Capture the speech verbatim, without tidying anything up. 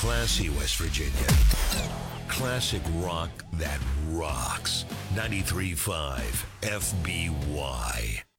Classy, West Virginia. Classic rock that rocks. ninety-three point five F B Y.